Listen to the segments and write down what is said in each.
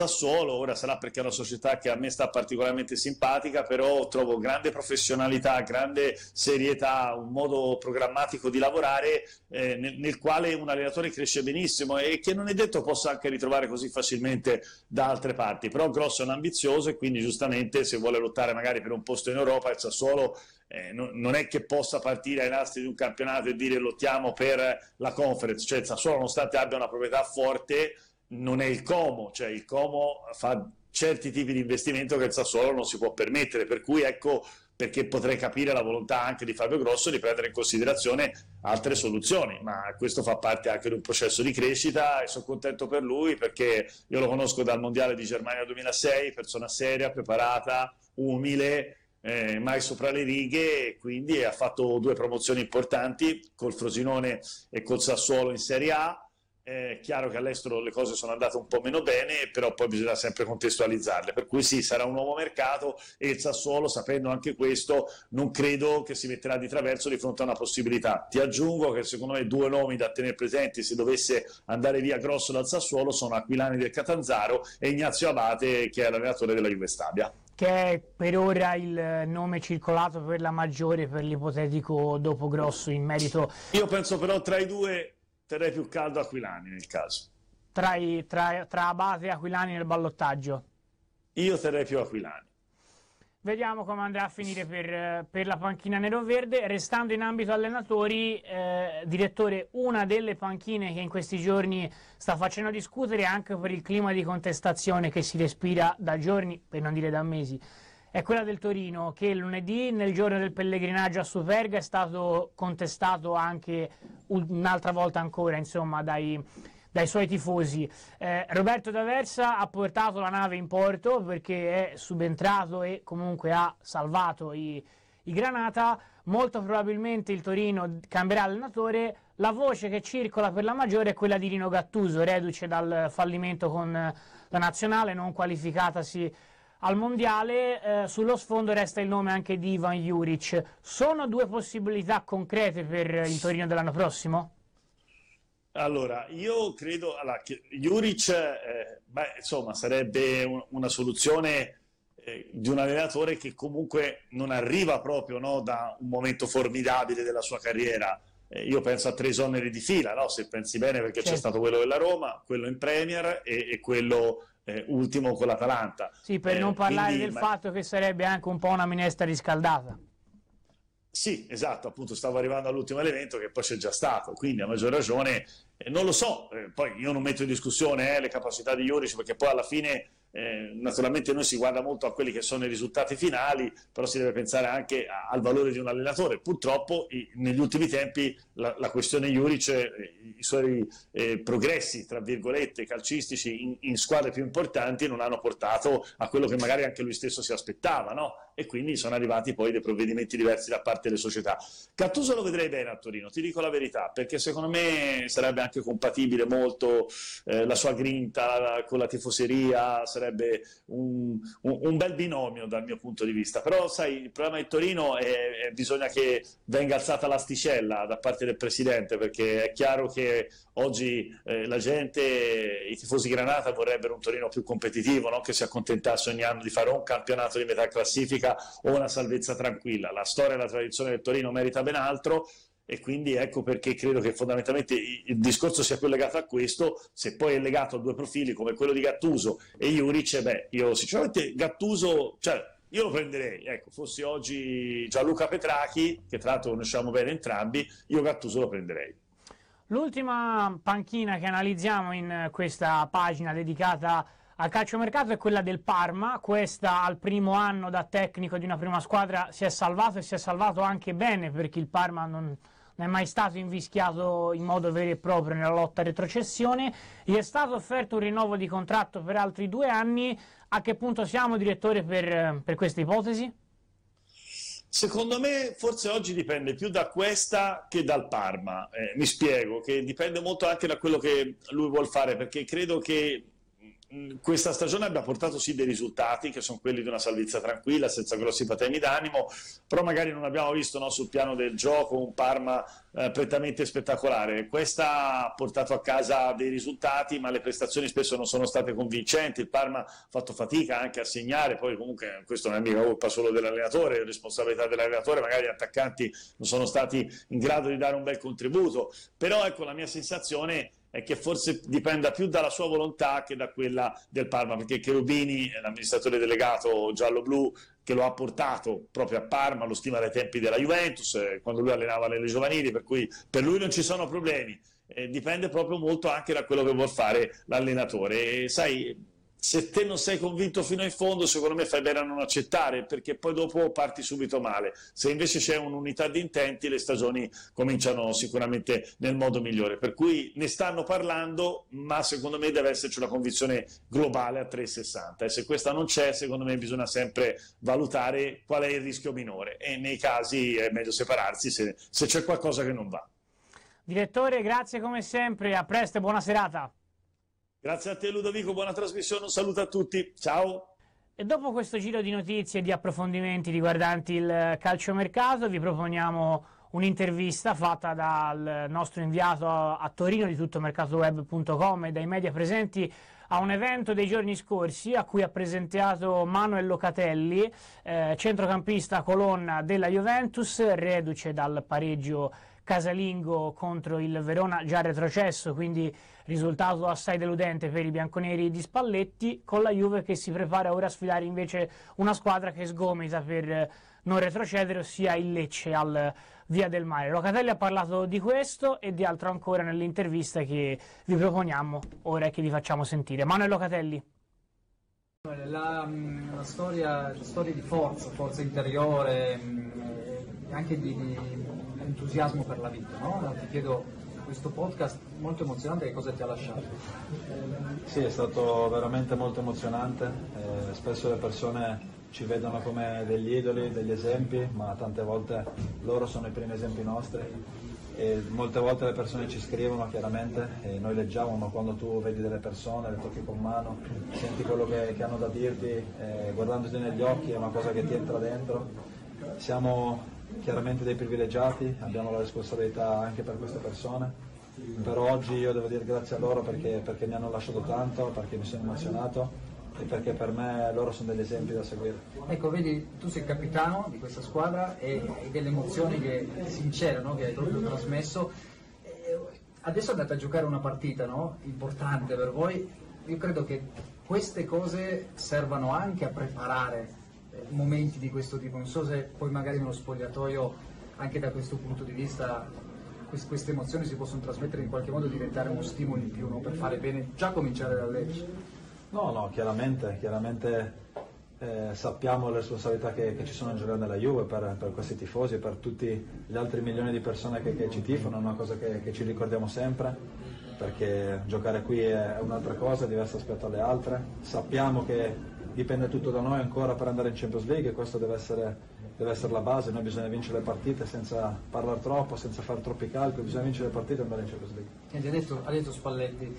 Sassuolo. Ora sarà perché è una società che a me sta particolarmente simpatica, però trovo grande professionalità, grande serietà, un modo programmatico di lavorare nel quale un allenatore cresce benissimo e che non è detto possa anche ritrovare così facilmente da altre parti. Però Grosso è un ambizioso e quindi giustamente se vuole lottare magari per un posto in Europa, il Sassuolo non è che possa partire ai nastri di un campionato e dire lottiamo per la Conference. Cioè il Sassuolo, nonostante abbia una proprietà forte, non è il Como, cioè il Como fa certi tipi di investimento che il Sassuolo non si può permettere, per cui ecco perché potrei capire la volontà anche di Fabio Grosso di prendere in considerazione altre soluzioni, ma questo fa parte anche di un processo di crescita e sono contento per lui perché io lo conosco dal Mondiale di Germania 2006, persona seria, preparata, umile, mai sopra le righe, e quindi ha fatto 2 promozioni importanti col Frosinone e col Sassuolo in Serie A. È chiaro che all'estero le cose sono andate un po' meno bene, però poi bisogna sempre contestualizzarle, per cui sì, sarà un nuovo mercato e il Sassuolo, sapendo anche questo, non credo che si metterà di traverso di fronte a una possibilità. Ti aggiungo che secondo me 2 nomi da tenere presenti se dovesse andare via Grosso dal Sassuolo sono Aquilani del Catanzaro e Ignazio Abate, che è l'allenatore della Juve Stabia, che è per ora il nome circolato per la maggiore per l'ipotetico dopo Grosso in merito. Io penso però tra i due terrei più caldo Aquilani nel caso. Tra Abate e Aquilani nel ballottaggio? Io terrei più Aquilani. Vediamo come andrà a finire per la panchina neroverde. Restando in ambito allenatori, direttore, una delle panchine che in questi giorni sta facendo discutere anche per il clima di contestazione che si respira da giorni, per non dire da mesi, è quella del Torino, che lunedì, nel giorno del pellegrinaggio a Superga, è stato contestato anche un'altra volta ancora, insomma, dai suoi tifosi. Roberto D'Aversa ha portato la nave in porto perché è subentrato e comunque ha salvato i Granata. Molto probabilmente il Torino cambierà allenatore. La voce che circola per la maggiore è quella di Rino Gattuso, reduce dal fallimento con la nazionale, non qualificatasi al mondiale. Sullo sfondo resta il nome anche di Ivan Juric. Sono 2 possibilità concrete per il Torino dell'anno prossimo? Allora, io credo che Juric insomma, sarebbe una soluzione di un allenatore che comunque non arriva proprio, no, da un momento formidabile della sua carriera. Io penso a 3 esoneri di fila, no? Se pensi bene, perché certo, c'è stato quello della Roma, quello in Premier e quello ultimo con l'Atalanta. Sì, per non parlare del fatto che sarebbe anche un po' una minestra riscaldata. Sì, esatto, appunto stavo arrivando all'ultimo elemento che poi c'è già stato, quindi a maggior ragione, non lo so, poi io non metto in discussione le capacità di Juric, perché poi alla fine naturalmente noi si guarda molto a quelli che sono i risultati finali, però si deve pensare anche al valore di un allenatore. Purtroppo negli ultimi tempi la questione Juric, i suoi progressi tra virgolette calcistici in squadre più importanti non hanno portato a quello che magari anche lui stesso si aspettava, no? E quindi sono arrivati poi dei provvedimenti diversi da parte delle società. Gattuso lo vedrei bene a Torino, ti dico la verità, perché secondo me sarebbe anche compatibile molto la sua grinta con la tifoseria, sarebbe un bel binomio dal mio punto di vista. Però sai, il problema di Torino è bisogna che venga alzata l'asticella da parte del presidente, perché è chiaro che oggi la gente, i tifosi Granata vorrebbero un Torino più competitivo, non che si accontentasse ogni anno di fare un campionato di metà classifica o una salvezza tranquilla. La storia e la tradizione del Torino merita ben altro, e quindi ecco perché credo che fondamentalmente il discorso sia collegato a questo. Se poi è legato a 2 profili come quello di Gattuso e Juric, io sinceramente Gattuso, cioè io lo prenderei, ecco, fossi oggi Gianluca Petrachi, che tra l'altro conosciamo bene entrambi, io Gattuso lo prenderei. L'ultima panchina che analizziamo in questa pagina dedicata al calciomercato è quella del Parma. Questa al primo anno da tecnico di una prima squadra si è salvato, e si è salvato anche bene, perché il Parma non è mai stato invischiato in modo vero e proprio nella lotta a retrocessione. Gli è stato offerto un rinnovo di contratto per altri 2 anni. A che punto siamo, direttore, per questa ipotesi? Secondo me forse oggi dipende più da questa che dal Parma. Mi spiego, che dipende molto anche da quello che lui vuol fare, perché credo che questa stagione abbia portato sì dei risultati che sono quelli di una salvezza tranquilla, senza grossi patemi d'animo, però magari non abbiamo visto, no, sul piano del gioco un Parma prettamente spettacolare. Questa ha portato a casa dei risultati, ma le prestazioni spesso non sono state convincenti. Il Parma ha fatto fatica anche a segnare, poi comunque questo non è mica colpa solo dell'allenatore, è responsabilità dell'allenatore, magari gli attaccanti non sono stati in grado di dare un bel contributo, però ecco, la mia sensazione è che forse dipenda più dalla sua volontà che da quella del Parma, perché Cherubini, l'amministratore delegato giallo-blu, che lo ha portato proprio a Parma, lo stima dai tempi della Juventus, quando lui allenava nelle giovanili, per cui per lui non ci sono problemi. Dipende proprio molto anche da quello che vuol fare l'allenatore. E sai, se te non sei convinto fino in fondo, secondo me fai bene a non accettare, perché poi dopo parti subito male. Se invece c'è un'unità di intenti, le stagioni cominciano sicuramente nel modo migliore. Per cui ne stanno parlando, ma secondo me deve esserci una convinzione globale a 360. E se questa non c'è, secondo me bisogna sempre valutare qual è il rischio minore. E nei casi è meglio separarsi se c'è qualcosa che non va. Direttore, grazie come sempre, a presto e buona serata. Grazie a te Ludovico, buona trasmissione, un saluto a tutti, ciao! E dopo questo giro di notizie e di approfondimenti riguardanti il calciomercato vi proponiamo un'intervista fatta dal nostro inviato a Torino di tuttomercatoweb.com e dai media presenti a un evento dei giorni scorsi a cui ha presentato Manuel Locatelli, centrocampista colonna della Juventus, reduce dal pareggio casalingo contro il Verona, già retrocesso, quindi risultato assai deludente per i bianconeri di Spalletti, con la Juve che si prepara ora a sfidare invece una squadra che sgomita per non retrocedere, ossia il Lecce al Via del Mare. Locatelli ha parlato di questo e di altro ancora nell'intervista che vi proponiamo ora e che vi facciamo sentire. Manuel Locatelli. La storia di forza interiore, anche di entusiasmo per la vita, no? Ti chiedo, questo podcast molto emozionante, che cosa ti ha lasciato? Sì, è stato veramente molto emozionante, spesso le persone ci vedono come degli idoli, degli esempi, ma tante volte loro sono i primi esempi nostri e molte volte le persone ci scrivono chiaramente e noi leggiamo, ma quando tu vedi delle persone, le tocchi con mano, senti quello che hanno da dirti, guardandoti negli occhi è una cosa che ti entra dentro. Siamo chiaramente dei privilegiati, abbiamo la responsabilità anche per queste persone, però oggi io devo dire grazie a loro perché mi hanno lasciato tanto, perché mi sono emozionato e perché per me loro sono degli esempi da seguire. Ecco, vedi, tu sei il capitano di questa squadra e delle emozioni sincere, no? Che hai proprio trasmesso. Adesso andate a giocare una partita, no? Importante per voi. Io credo che queste cose servano anche a preparare momenti di questo tipo. Non so se poi magari nello spogliatoio, anche da questo punto di vista, queste emozioni si possono trasmettere in qualche modo, diventare uno stimolo in più, no? Per fare bene, già cominciare da Lecce. No, chiaramente sappiamo le responsabilità che ci sono in giocare nella Juve per questi tifosi e per tutti gli altri milioni di persone che ci tifano, è una cosa che ci ricordiamo sempre, perché giocare qui è un'altra cosa, diversa rispetto alle altre. Sappiamo che dipende tutto da noi ancora per andare in Champions League e questo deve essere la base. Noi bisogna vincere le partite senza parlare troppo, senza fare troppi calcoli, bisogna vincere le partite e andare in Champions League. Ha detto Spalletti,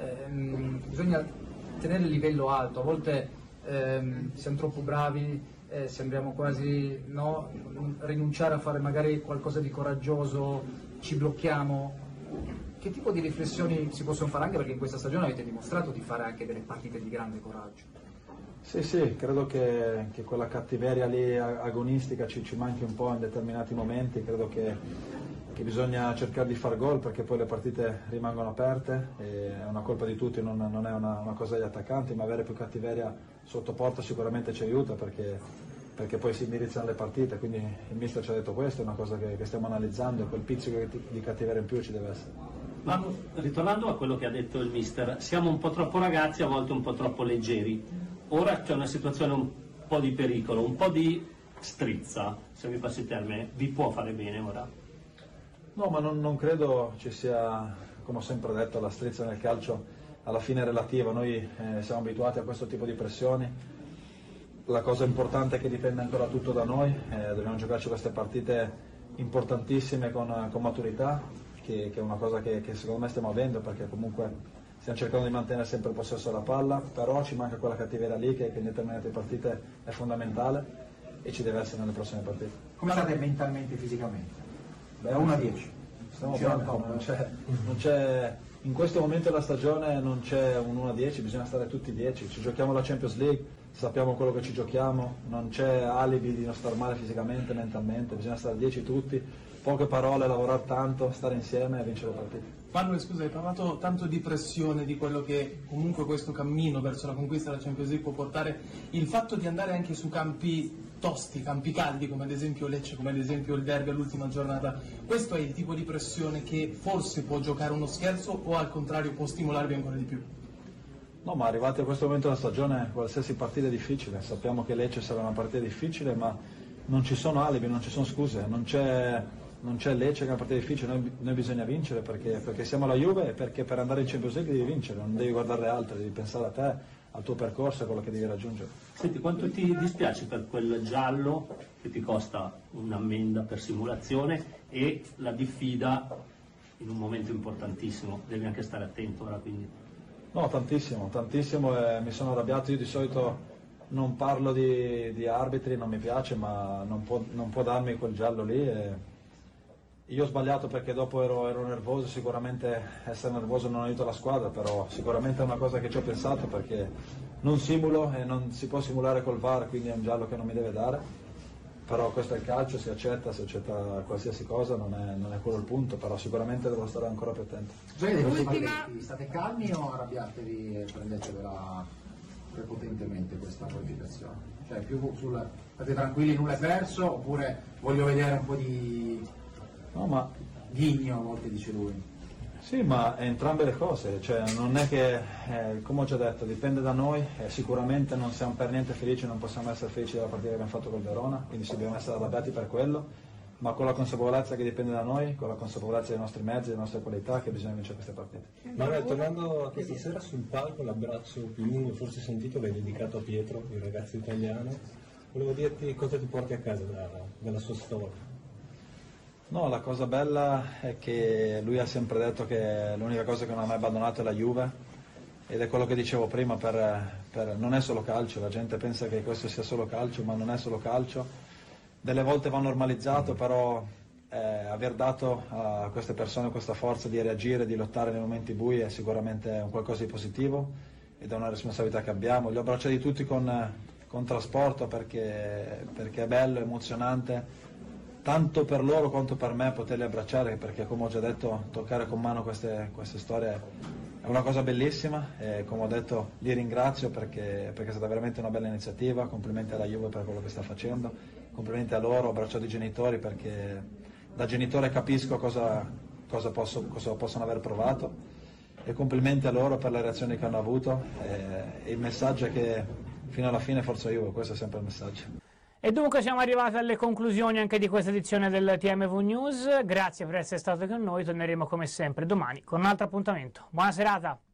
bisogna tenere il livello alto, a volte siamo troppo bravi, sembriamo quasi rinunciare a fare magari qualcosa di coraggioso, ci blocchiamo. Che tipo di riflessioni si possono fare, anche perché in questa stagione avete dimostrato di fare anche delle partite di grande coraggio? Sì, credo che quella cattiveria lì agonistica ci manchi un po' in determinati momenti, credo che bisogna cercare di far gol perché poi le partite rimangono aperte, è una colpa di tutti, non è una cosa degli attaccanti, ma avere più cattiveria sotto porta sicuramente ci aiuta perché poi si indirizzano le partite, quindi il mister ci ha detto questo, è una cosa che stiamo analizzando, quel pizzico di cattiveria in più ci deve essere. Ma ritornando a quello che ha detto il mister, siamo un po' troppo ragazzi, a volte un po' troppo leggeri, ora c'è una situazione un po' di pericolo, un po' di strizza, se mi passi il termine, vi può fare bene ora? No, ma non credo ci sia, come ho sempre detto, la strizza nel calcio alla fine è relativa, noi siamo abituati a questo tipo di pressioni, la cosa importante è che dipende ancora tutto da noi, dobbiamo giocarci queste partite importantissime con maturità, che è una cosa che secondo me stiamo avendo, perché comunque stiamo cercando di mantenere sempre il possesso della palla, però ci manca quella cattiveria lì che in determinate partite è fondamentale e ci deve essere nelle prossime partite. Come state mentalmente e fisicamente? Beh, 1 a 10. Stiamo bene, non c'è, in questo momento della stagione non c'è un 1 a 10, bisogna stare tutti 10. Ci giochiamo la Champions League, sappiamo quello che ci giochiamo, non c'è alibi di non star male fisicamente, mentalmente, bisogna stare 10 tutti, poche parole, lavorare tanto, stare insieme e vincere le partite. Manuel, scusa, hai parlato tanto di pressione, di quello che comunque questo cammino verso la conquista della Champions League può portare. Il fatto di andare anche su campi tosti, campi caldi, come ad esempio Lecce, come ad esempio il derby all'ultima giornata, questo è il tipo di pressione che forse può giocare uno scherzo o al contrario può stimolarvi ancora di più? No, ma arrivati a questo momento della stagione qualsiasi partita è difficile, sappiamo che Lecce sarà una partita difficile, ma non ci sono alibi, non ci sono scuse, non c'è Lecce che è una partita difficile, noi bisogna vincere perché siamo la Juve e perché per andare in Champions League devi vincere, non devi guardare le altre, devi pensare a te, al tuo percorso, a quello che devi raggiungere. Senti, quanto ti dispiace per quel giallo che ti costa un'ammenda per simulazione e la diffida in un momento importantissimo, devi anche stare attento ora quindi. No, tantissimo e mi sono arrabbiato, io di solito non parlo di arbitri, non mi piace, ma non può darmi quel giallo lì. Io ho sbagliato perché dopo ero nervoso, sicuramente essere nervoso non aiuta la squadra, però sicuramente è una cosa che ci ho pensato perché non simulo e non si può simulare col VAR, quindi è un giallo che non mi deve dare, però questo è il calcio, si accetta qualsiasi cosa, non è quello il punto, però sicuramente devo stare ancora più attento. State calmi o arrabbiatevi e prendetevela prepotentemente questa qualificazione? Cioè più state tranquilli, nulla è perso, oppure voglio vedere un po' di... No, ma ghigno a volte dice lui. Sì, ma entrambe le cose, cioè non è che, come ho già detto, dipende da noi, sicuramente non siamo per niente felici, non possiamo essere felici della partita che abbiamo fatto col Verona, quindi dobbiamo essere arrabbiati per quello, ma con la consapevolezza che dipende da noi, con la consapevolezza dei nostri mezzi, delle nostre qualità, che bisogna vincere queste partite. Manuel, tornando a questa sera sul palco, l'abbraccio più lungo forse sentito l'hai dedicato a Pietro, il ragazzo italiano, volevo dirti cosa ti porti a casa dalla sua storia. No, la cosa bella è che lui ha sempre detto che l'unica cosa che non ha mai abbandonato è la Juve ed è quello che dicevo prima, non è solo calcio, la gente pensa che questo sia solo calcio, ma non è solo calcio, delle volte va normalizzato, però aver dato a queste persone questa forza di reagire, di lottare nei momenti bui è sicuramente un qualcosa di positivo ed è una responsabilità che abbiamo. Li ho abbracciati tutti con trasporto perché è bello, emozionante, tanto per loro quanto per me poterli abbracciare, perché come ho già detto toccare con mano queste storie è una cosa bellissima e come ho detto li ringrazio perché è stata veramente una bella iniziativa, complimenti alla Juve per quello che sta facendo, complimenti a loro, ho abbracciato i genitori perché da genitore capisco cosa possono aver provato e complimenti a loro per le reazioni che hanno avuto e il messaggio è che fino alla fine forza Juve, questo è sempre il messaggio. E dunque siamo arrivati alle conclusioni anche di questa edizione del TMV News, grazie per essere stato con noi, torneremo come sempre domani con un altro appuntamento. Buona serata!